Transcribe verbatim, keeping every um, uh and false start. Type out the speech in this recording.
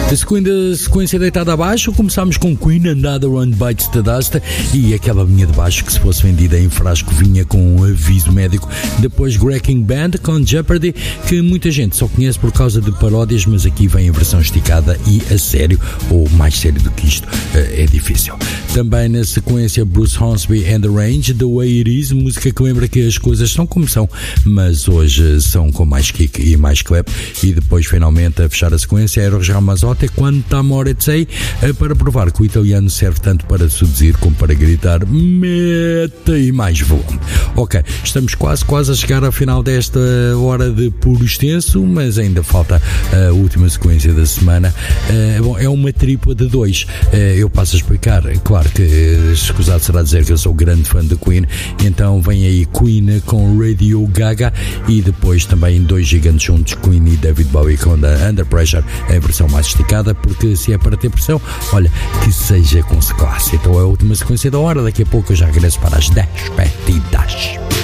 A sequência deitada abaixo, começámos com Queen, Another One Bites the Dust, e aquela linha de baixo que, se fosse vendida em frasco, vinha com um aviso médico. Depois Wrecking Band com Jeopardy, que muita gente só conhece por causa de paródias, mas aqui vem a versão esticada e a sério, ou mais sério do que isto, é difícil. Também na sequência Bruce Hornsby and the Range, The Way It Is, música que lembra que as coisas são como são, mas hoje são com mais kick e mais clap. E depois, finalmente, a fechar a sequência, Eros Ramazzotti, Quanta Amore Sei, para provar que o italiano serve tanto para seduzir como para gritar meta e mais volume. Ok, estamos quase, quase a chegar ao final desta hora de puro extenso, mas ainda falta a última sequência da semana. Uh, bom, é uma tripla de dois. Uh, eu passo a explicar. Claro que uh, escusado será dizer que eu sou grande fã de Queen, então vem aí Queen com Radio Gaga e depois também dois gigantes juntos, Queen e David Bowie com The Under Pressure, a versão mais esticada, porque se é para ter pressão, olha, que seja com classe. Então é a última sequência da hora, daqui a pouco eu já regresso para as dez partidas.